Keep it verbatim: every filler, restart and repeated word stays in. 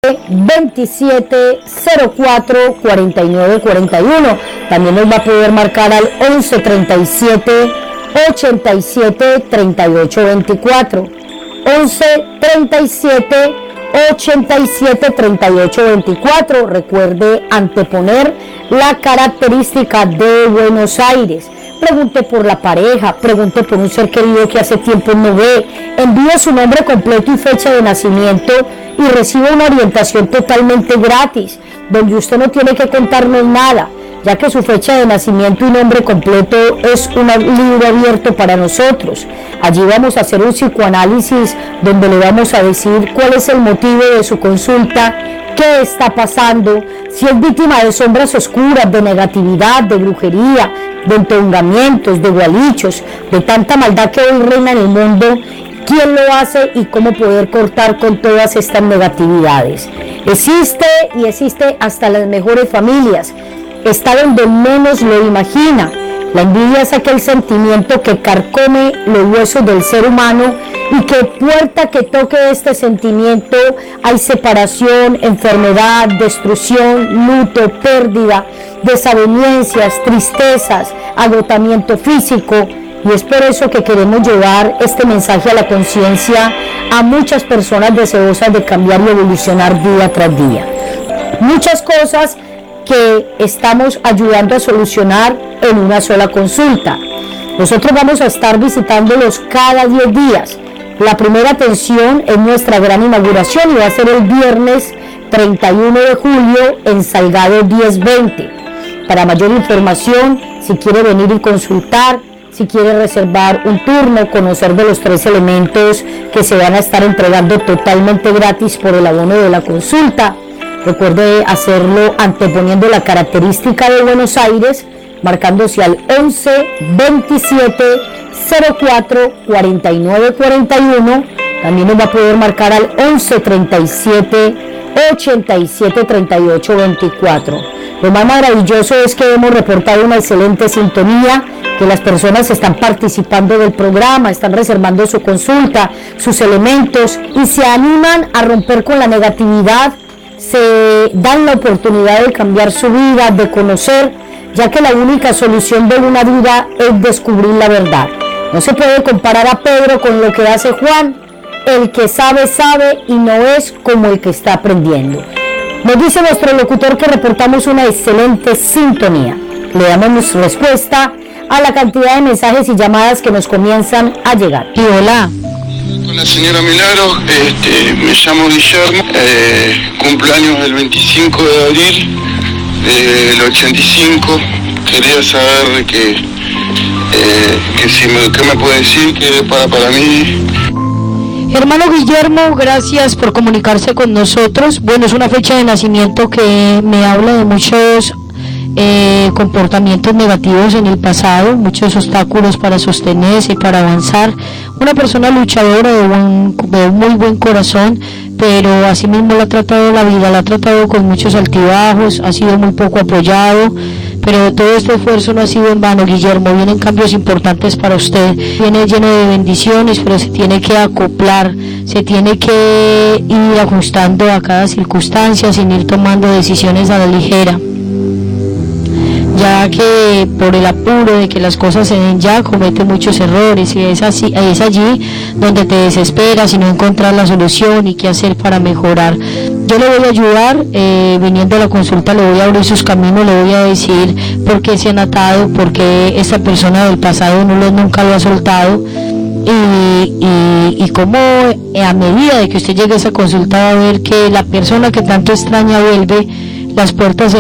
veintisiete cero cuatro cuarenta y nueve cuarenta y uno. También nos va a poder marcar al once treinta y siete ochenta y siete treinta y ocho veinticuatro. once treinta y siete ochenta y siete treinta y ocho veinticuatro. Recuerde anteponer la característica de Buenos Aires. Pregunte por la pareja, pregunte por un ser querido que hace tiempo no ve, envíe su nombre completo y fecha de nacimiento y reciba una orientación totalmente gratis, donde usted no tiene que contarnos nada, ya que su fecha de nacimiento y nombre completo es un libro abierto para nosotros. Allí vamos a hacer un psicoanálisis donde le vamos a decir cuál es el motivo de su consulta, qué está pasando, si es víctima de sombras oscuras, de negatividad, de brujería, de entongamientos, de gualichos, de tanta maldad que hoy reina en el mundo, quién lo hace y cómo poder cortar con todas estas negatividades. Existe y existe hasta las mejores familias. Está donde menos lo imagina. La envidia es aquel sentimiento que carcome los huesos del ser humano y que puerta que toque este sentimiento hay separación, enfermedad, destrucción, luto, pérdida, desavenencias, tristezas, agotamiento físico. Y es por eso que queremos llevar este mensaje a la conciencia a muchas personas deseosas de cambiar y evolucionar día tras día. Muchas cosas que estamos ayudando a solucionar en una sola consulta. Nosotros vamos a estar visitándolos cada diez días. La primera atención es nuestra gran inauguración y va a ser el viernes treinta y uno de julio en Salgado diez veinte. Para mayor información, si quiere venir y consultar, si quiere reservar un turno, conocer de los tres elementos que se van a estar entregando totalmente gratis por el abono de la consulta, recuerde hacerlo anteponiendo la característica de Buenos Aires, marcándose al once veintisiete cero cuatro cuarenta y nueve cuarenta y uno. También nos va a poder marcar al once treinta y siete ochenta y siete treinta y ocho veinticuatro. Lo más maravilloso es que hemos reportado una excelente sintonía, que las personas están participando del programa, están reservando su consulta, sus elementos y se animan a romper con la negatividad, se dan la oportunidad de cambiar su vida, de conocer, ya que la única solución de una duda es descubrir la verdad. No se puede comparar a Pedro con lo que hace Juan. El que sabe, sabe y no es como el que está aprendiendo. Nos dice nuestro locutor que reportamos una excelente sintonía. Le damos respuesta a la cantidad de mensajes y llamadas que nos comienzan a llegar. Y hola. Con la señora Milagro, este, me llamo Guillermo, eh, cumpleaños el veinticinco de abril del ochenta y cinco. Quería saber que, eh, que si me, ¿qué me puede decir que para, para mí? Hermano Guillermo, gracias por comunicarse con nosotros. Bueno, es una fecha de nacimiento que me habla de muchos eh, comportamientos negativos en el pasado, muchos obstáculos para sostenerse y para avanzar. Una persona luchadora de, buen, de muy buen corazón, pero asimismo la ha tratado la vida, la ha tratado con muchos altibajos, ha sido muy poco apoyado, pero todo este esfuerzo no ha sido en vano, Guillermo. Vienen cambios importantes para usted, viene lleno de bendiciones, pero se tiene que acoplar, se tiene que ir ajustando a cada circunstancia sin ir tomando decisiones a la ligera, ya que por el apuro de que las cosas se den ya, comete muchos errores y es, así, es allí donde te desesperas y no encontrar la solución y qué hacer para mejorar. Yo le voy a ayudar, eh, viniendo a la consulta le voy a abrir sus caminos, le voy a decir por qué se han atado, por qué esa persona del pasado no lo, nunca lo ha soltado y, y, y cómo a medida de que usted llegue a esa consulta va a ver que la persona que tanto extraña vuelve, las puertas se